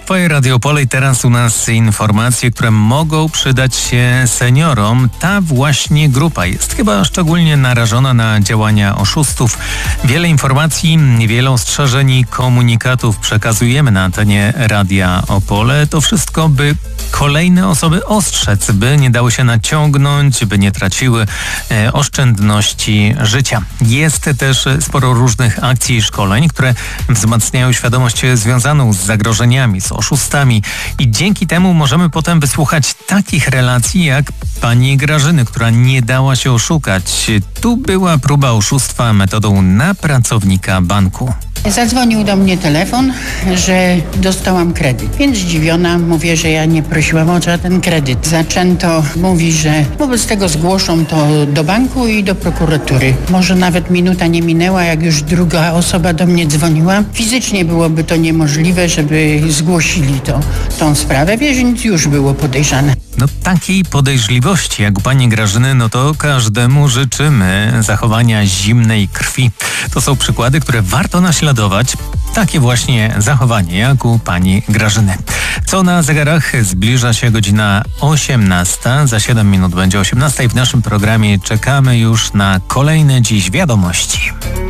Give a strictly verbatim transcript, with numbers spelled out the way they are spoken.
Twoje Radio Opole i teraz u nas informacje, które mogą przydać się seniorom. Ta właśnie grupa jest chyba szczególnie narażona na działania oszustów. Wiele informacji, wiele ostrzeżeń i komunikatów przekazujemy na antenie Radia Opole. To wszystko, by kolejne osoby ostrzec, by nie dały się naciągnąć, by nie traciły e, oszczędności życia. Jest też sporo różnych akcji i szkoleń, które wzmacniają świadomość związaną z zagrożeniami, z oszustami i dzięki temu możemy potem wysłuchać takich relacji jak pani Grażyny, która nie dała się oszukać. Tu była próba oszustwa metodą na pracownika banku. Zadzwonił do mnie telefon, że dostałam kredyt, więc zdziwiona mówię, że ja nie prosiłam o żaden kredyt. Zaczęto mówić, że wobec tego zgłoszą to do banku i do prokuratury. Może nawet minuta nie minęła, jak już druga osoba do mnie dzwoniła. Fizycznie byłoby to niemożliwe, żeby zgłosili to, tą sprawę, więc już było podejrzane. No takiej podejrzliwości jak u pani Grażyny, no to każdemu życzymy zachowania zimnej krwi. To są przykłady, które warto naśladować. Takie właśnie zachowanie jak u pani Grażyny. Co na zegarach? Zbliża się godzina osiemnasta. Za siedem minut będzie osiemnasta i w naszym programie czekamy już na kolejne dziś wiadomości.